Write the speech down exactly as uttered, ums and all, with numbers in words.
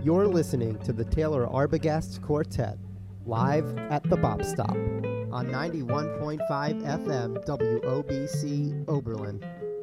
You're listening to the Taylor Arbogast Quartet, live at the Bop Stop on ninety-one point five F M W O B C Oberlin.